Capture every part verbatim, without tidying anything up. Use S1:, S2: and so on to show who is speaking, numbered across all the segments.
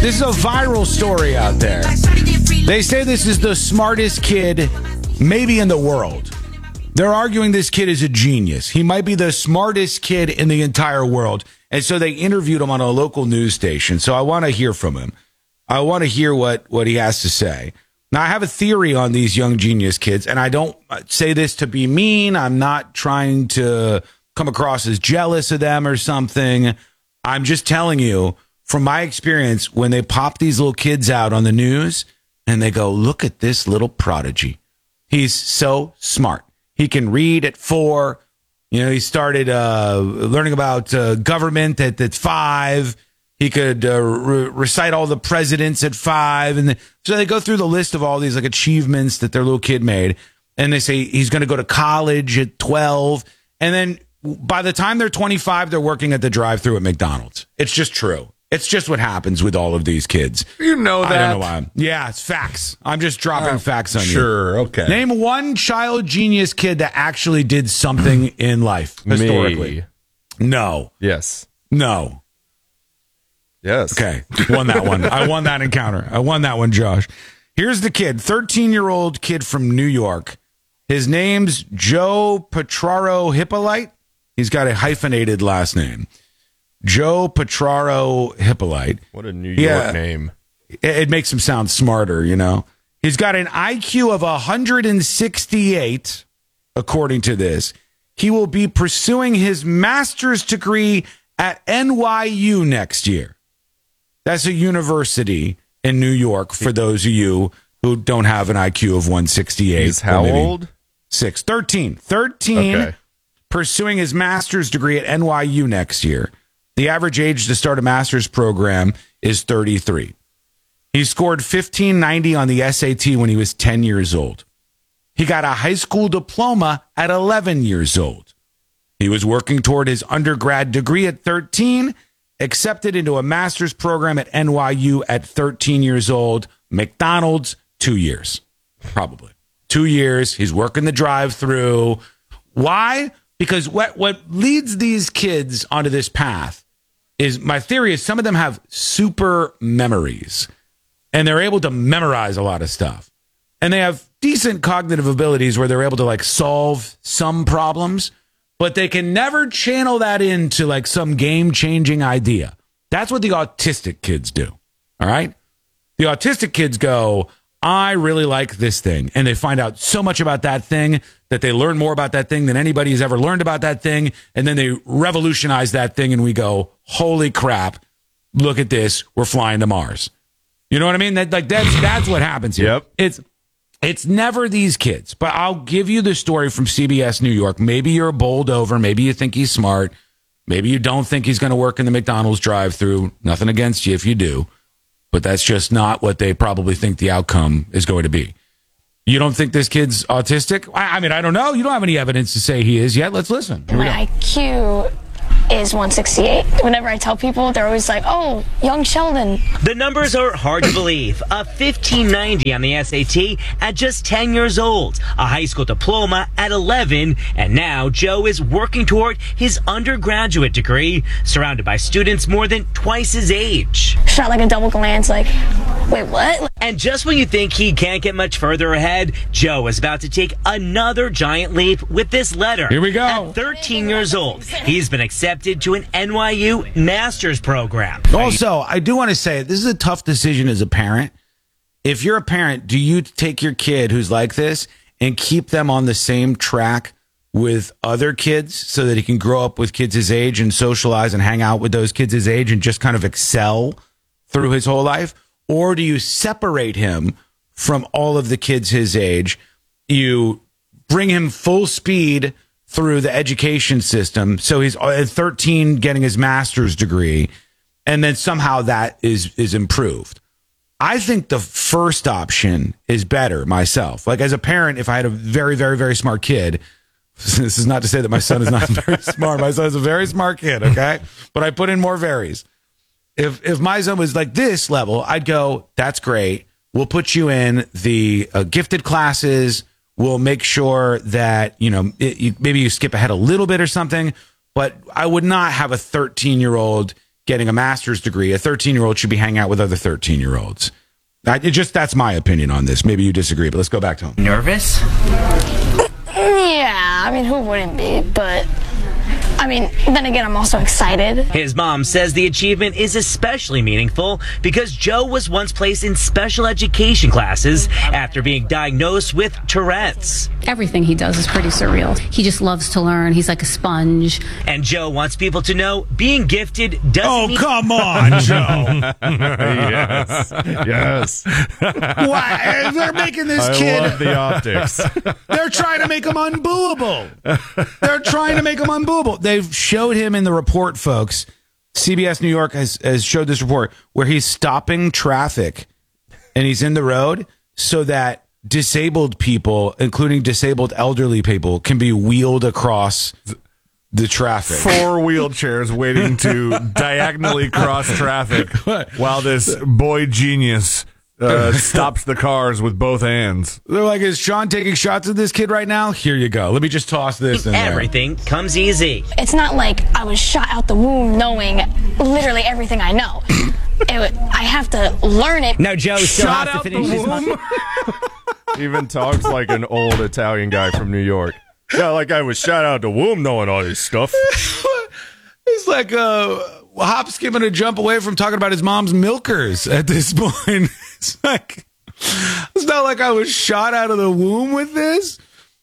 S1: This is a viral story out there. They say this is the smartest kid maybe in the world. They're arguing this kid is a genius. He might be the smartest kid in the entire world. And so they interviewed him on a local news station. So I want to hear from him. I want to hear what, what he has to say. Now, I have a theory on these young genius kids, and I don't say this to be mean. I'm not trying to come across as jealous of them or something. I'm just telling you, from my experience, when they pop these little kids out on the news and they go, look at this little prodigy. He's so smart. He can read at four. You know, he started uh, learning about uh, government at, at five. He could uh, re- recite all the presidents at five. And the, so they go through the list of all these like achievements that their little kid made. And they say he's going to go to college at twelve. And then by the time they're twenty-five, they're working at the drive-thru at McDonald's. It's just true. It's just what happens with all of these kids.
S2: You know that.
S1: I don't know why. Yeah, it's facts. I'm just dropping uh, facts on
S2: sure,
S1: you.
S2: Sure, okay.
S1: Name one child genius kid that actually did something in life historically.
S2: Me.
S1: No.
S2: Yes.
S1: No.
S2: Yes.
S1: Okay. Won that one. I won that encounter. I won that one, Josh. Here's the kid, thirteen-year-old kid from New York. His name's Joe Petraro Hippolyte. He's got a hyphenated last name. Joe Petraro Hippolyte.
S2: What a New York
S1: yeah,
S2: name.
S1: It, it makes him sound smarter, you know. He's got an I Q of one hundred sixty-eight, according to this. He will be pursuing his master's degree at N Y U next year. That's a university in New York, for those of you who don't have an I Q of one sixty-eight.
S2: He's how old?
S1: Six. thirteen. thirteen,
S2: okay.
S1: Pursuing his master's degree at N Y U next year. The average age to start a master's program is thirty-three. He scored fifteen ninety on the S A T when he was ten years old. He got a high school diploma at eleven years old. He was working toward his undergrad degree at thirteen, accepted into a master's program at N Y U at thirteen years old. McDonald's, two years, probably. Two years. He's working the drive-thru. Why? Because what, what leads these kids onto this path is, my theory is some of them have super memories and they're able to memorize a lot of stuff. And they have decent cognitive abilities where they're able to like solve some problems, but they can never channel that into like some game-changing idea. That's what the autistic kids do. All right? The autistic kids go, I really like this thing. And they find out so much about that thing that they learn more about that thing than anybody has ever learned about that thing. And then they revolutionize that thing and we go, holy crap, look at this. We're flying to Mars. You know what I mean? That, like that's that's what happens here.
S2: Yep.
S1: It's it's never these kids. But I'll give you the story from C B S New York. Maybe you're bowled over. Maybe you think he's smart. Maybe you don't think he's going to work in the McDonald's drive-thru. Nothing against you if you do. But that's just not what they probably think the outcome is going to be. You don't think this kid's autistic? I, I mean, I don't know. You don't have any evidence to say he is yet. Let's listen.
S3: My I Q is one sixty-eight. Whenever I tell people, they're always like, oh, young Sheldon.
S4: The numbers are hard to believe. A fifteen ninety on the S A T at just ten years old, a high school diploma at eleven, and now Joe is working toward his undergraduate degree, surrounded by students more than twice his age.
S3: Shot like a double glance, like, wait, what?
S4: And just when you think he can't get much further ahead, Joe is about to take another giant leap with this letter.
S1: Here we go.
S4: At thirteen years old, he's been accepted to an N Y U master's program.
S1: Also, I do want to say this is a tough decision as a parent. If you're a parent, do you take your kid who's like this and keep them on the same track with other kids so that he can grow up with kids his age and socialize and hang out with those kids his age and just kind of excel through his whole life? Or do you separate him from all of the kids his age? You bring him full speed through the education system. So he's at thirteen getting his master's degree, and then somehow that is, is improved. I think the first option is better myself. Like as a parent, if I had a very, very, very smart kid, this is not to say that my son is not very smart. My son is a very smart kid. Okay. But I put in more varies. If, if my son was like this level, I'd go, that's great. We'll put you in the uh, gifted classes. We'll make sure that, you know, it, you, maybe you skip ahead a little bit or something, but I would not have a thirteen year old getting a master's degree. A thirteen-year-old should be hanging out with other thirteen-year-olds. I, it just that's my opinion on this. Maybe you disagree, but let's go back to him.
S4: Nervous?
S3: Yeah, I mean, who wouldn't be? But, I mean, then again, I'm also excited.
S4: His mom says the achievement is especially meaningful because Joe was once placed in special education classes after being diagnosed with Tourette's.
S5: Everything he does is pretty surreal. He just loves to learn. He's like a sponge.
S4: And Joe wants people to know being gifted doesn't
S1: Oh,
S4: mean-
S1: come on, Joe.
S2: yes. Yes.
S1: Why? They're making this
S2: I
S1: kid.
S2: love the optics.
S1: They're trying to make him unbooable. They're trying to make him unbooable. They've showed him in the report, folks. C B S New York has, has showed this report where he's stopping traffic and he's in the road so that disabled people, including disabled elderly people, can be wheeled across the traffic.
S2: Four wheelchairs waiting to diagonally cross traffic while this boy genius uh, stops the cars with both hands.
S1: They're like, is Sean taking shots at this kid right now? Here you go. Let me just toss this in there.
S4: Everything comes easy.
S3: It's not like I was shot out the womb knowing literally everything I know. It, would- I have to learn it.
S4: Now Joe still
S2: Shot
S4: has to
S2: out
S4: finish
S2: the
S4: his
S2: womb. Even talks like an old Italian guy from New York. Yeah, like I was shot out the womb knowing all this stuff.
S1: He's like uh, hop, skip, and a jump away from talking about his mom's milkers at this point. It's like, it's not like I was shot out of the womb with this.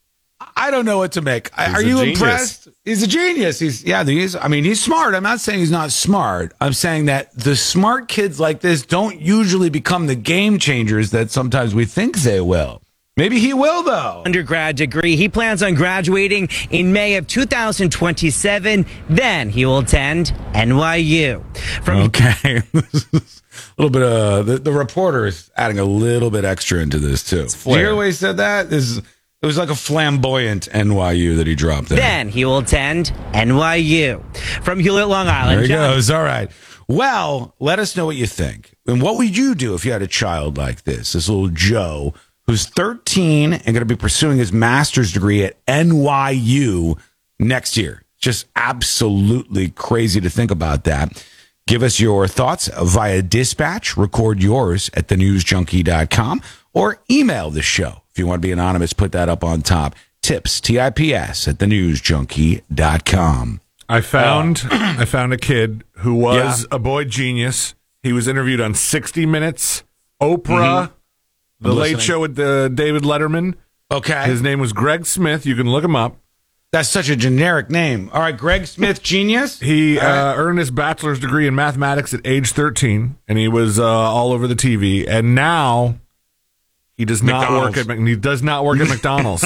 S1: I don't know what to make.
S2: He's
S1: Are
S2: a
S1: you
S2: genius.
S1: impressed? He's a genius. He's yeah. He's. I mean, he's smart. I'm not saying he's not smart. I'm saying that the smart kids like this don't usually become the game changers that sometimes we think they will. Maybe he will, though.
S4: undergrad degree. He plans on graduating in May of two thousand twenty-seven. Then he will attend N Y U. From
S1: Okay. A little bit of the, the reporter is adding a little bit extra into this, too. Did you
S2: flair.
S1: hear the way he said that? This is, it was like a flamboyant N Y U that he dropped there.
S4: Then he will attend N Y U. From Hewlett, Long Island.
S1: There he
S4: John-
S1: goes. All right. Well, let us know what you think. And what would you do if you had a child like this, this little Joe, who's thirteen and going to be pursuing his master's degree at N Y U next year? Just absolutely crazy to think about that. Give us your thoughts via dispatch. Record yours at the news junkie dot com or email the show. If you want to be anonymous, put that up on top. Tips, T I P S, at the news junkie dot com.
S2: I found I found a kid who was
S1: Yeah.
S2: a boy genius. He was interviewed on sixty minutes, Oprah, The
S1: I'm
S2: Late
S1: listening.
S2: Show with uh, David Letterman.
S1: Okay.
S2: His name was Greg Smith. You can look him up.
S1: That's such a generic name. All right, Greg Smith, genius.
S2: He
S1: All right.
S2: uh, earned his bachelor's degree in mathematics at age thirteen, and he was uh, all over the T V. And now he does not
S1: McDonald's.
S2: work at Mc- he does not work at McDonald's.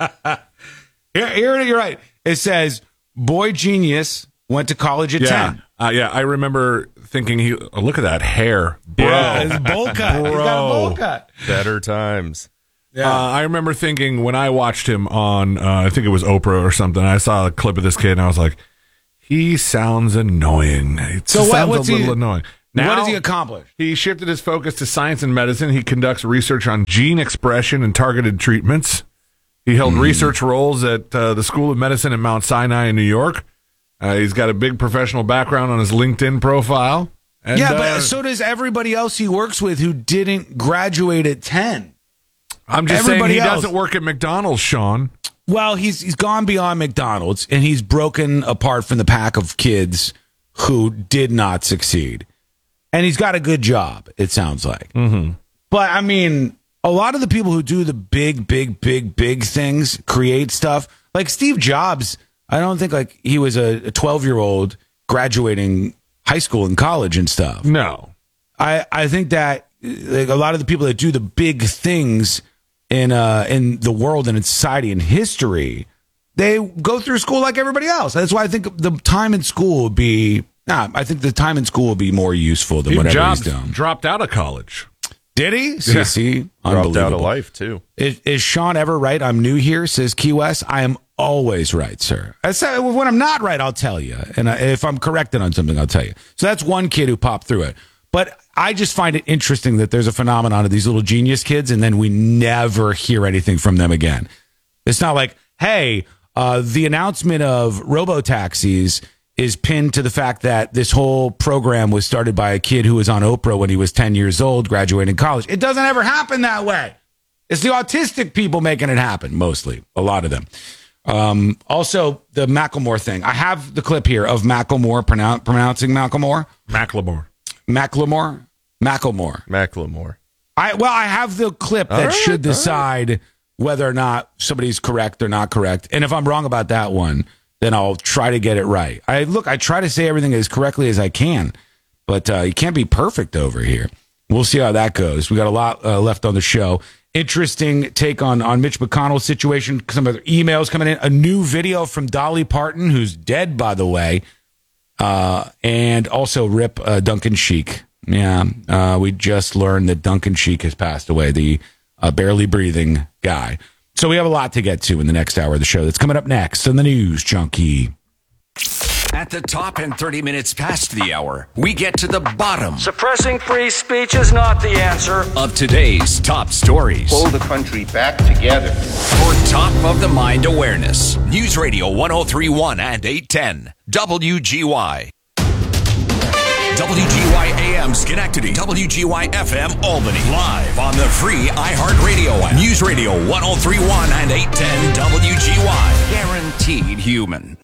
S1: Here, here, you're right. It says boy genius went to college at
S2: yeah,
S1: ten.
S2: uh, yeah. I remember thinking, he oh, look at that hair, bro.
S1: Yeah, it's a bowl cut. He's got a bowl
S2: Bro.
S1: cut.
S2: Better times.
S1: Yeah.
S2: Uh, I remember thinking when I watched him on, uh, I think it was Oprah or something. I saw a clip of this kid, and I was like, he sounds annoying. It
S1: So what-
S2: sounds
S1: what's
S2: a little
S1: he-
S2: annoying.
S1: what
S2: Now,
S1: does he accomplish?
S2: He shifted his focus to science and medicine. He conducts research on gene expression and targeted treatments. He held
S1: Hmm.
S2: research roles at uh, the School of Medicine at Mount Sinai in New York. Uh, he's got a big professional background on his LinkedIn profile. And,
S1: yeah,
S2: uh,
S1: but so does everybody else he works with who didn't graduate at ten.
S2: I'm just
S1: everybody
S2: saying he
S1: else-
S2: doesn't work at McDonald's, Sean.
S1: Well, he's he's gone beyond McDonald's and he's broken apart from the pack of kids who did not succeed. And he's got a good job, it sounds like. Mm-hmm. But I mean, a lot of the people who do the big, big, big, big things, create stuff, like Steve Jobs, I don't think like he was a twelve-year-old graduating high school and college and stuff.
S2: No.
S1: I, I think that like, a lot of the people that do the big things in uh in the world and in society and history, they go through school like everybody else. That's why I think the time in school would be nah, I think the time in school would be more useful than
S2: Steve
S1: whatever
S2: Jobs
S1: he's done.
S2: dropped out of college.
S1: Did he? See,
S2: Yeah.
S1: see?
S6: Dropped out of
S1: Unbelievable.
S6: life, too.
S1: Is, is Sean ever right? I'm new here, says Key West. I am always right, sir. I said, when I'm not right, I'll tell you. And I, if I'm corrected on something, I'll tell you. So that's one kid who popped through it. But I just find it interesting that there's a phenomenon of these little genius kids, and then we never hear anything from them again. It's not like, hey, uh, the announcement of robo-taxis is pinned to the fact that this whole program was started by a kid who was on Oprah when he was ten years old, graduating college. It doesn't ever happen that way. It's the autistic people making it happen, mostly, a lot of them. Um, also, the Macklemore thing. I have the clip here of Macklemore pronoun- pronouncing Macklemore.
S2: Macklemore.
S1: Macklemore? Macklemore.
S6: Macklemore.
S1: I Well, I have the clip that
S6: All right,
S1: should decide right. whether or not somebody's correct or not correct. And if I'm wrong about that one, then I'll try to get it right. I Look, I try to say everything as correctly as I can, but uh, you can't be perfect over here. We'll see how that goes. We got a lot uh, left on the show. Interesting take on, on Mitch McConnell's situation. Some other emails coming in. A new video from Dolly Parton, who's dead, by the way. Uh, and also rip uh, Duncan Sheik. Yeah, uh, we just learned that Duncan Sheik has passed away, the uh, barely breathing guy. So we have a lot to get to in the next hour of the show. That's coming up next on the News Junkie.
S7: At the top and thirty minutes past the hour, we get to the bottom.
S8: Suppressing free speech is not the answer.
S7: Of today's top stories.
S9: Pull the country back together.
S7: For top of the mind awareness. News Radio one oh three point one and eight ten. W G Y. W G Y A M Schenectady. W G Y F M Albany. Live on the free iHeartRadio app. News Radio one oh three point one and eight ten W G Y. Guaranteed human.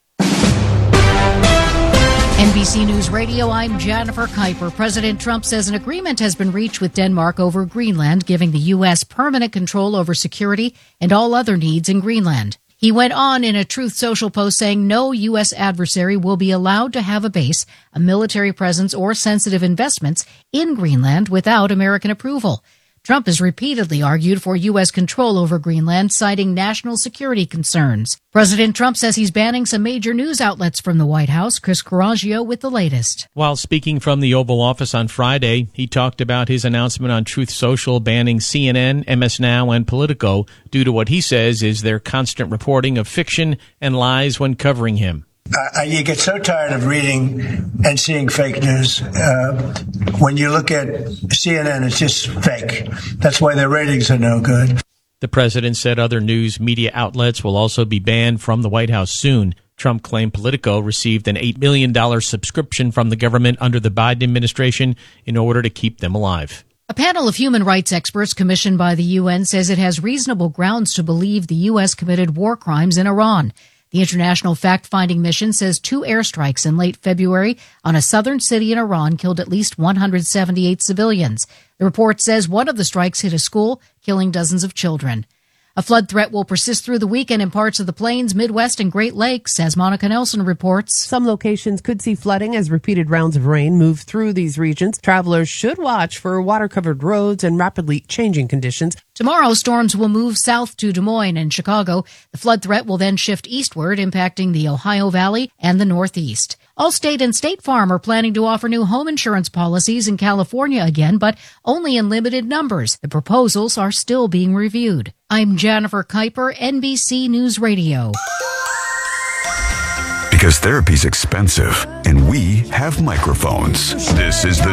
S10: N B C News Radio, I'm Jennifer Kuiper. President Trump says an agreement has been reached with Denmark over Greenland, giving the U S permanent control over security and all other needs in Greenland. He went on in a Truth Social post saying no U S adversary will be allowed to have a base, a military presence, or sensitive investments in Greenland without American approval. Trump has repeatedly argued for U S control over Greenland, citing national security concerns. President Trump says he's banning some major news outlets from the White House. Chris Coraggio with the latest.
S11: While speaking from the Oval Office on Friday, he talked about his announcement on Truth Social banning C N N, M S Now, and Politico due to what he says is their constant reporting of fiction and lies when covering him.
S12: Uh, you get so tired of reading and seeing fake news. Uh, when you look at C N N, it's just fake. That's why their ratings are no good.
S11: The president said other news media outlets will also be banned from the White House soon. Trump claimed Politico received an eight million dollars subscription from the government under the Biden administration in order to keep them alive.
S10: A panel of human rights experts commissioned by the U N says it has reasonable grounds to believe the U S committed war crimes in Iran. The International Fact-Finding Mission says two airstrikes in late February on a southern city in Iran killed at least one hundred seventy-eight civilians. The report says one of the strikes hit a school, killing dozens of children. A flood threat will persist through the weekend in parts of the Plains, Midwest, and Great Lakes, as Monica Nelson reports.
S13: Some locations could see flooding as repeated rounds of rain move through these regions. Travelers should watch for water-covered roads and rapidly changing conditions.
S10: Tomorrow, storms will move south to Des Moines and Chicago. The flood threat will then shift eastward, impacting the Ohio Valley and the Northeast. Allstate and State Farm are planning to offer new home insurance policies in California again, but only in limited numbers. The proposals are still being reviewed. I'm Jennifer Kuiper, N B C News Radio.
S14: Because therapy's expensive, and we have microphones. This is the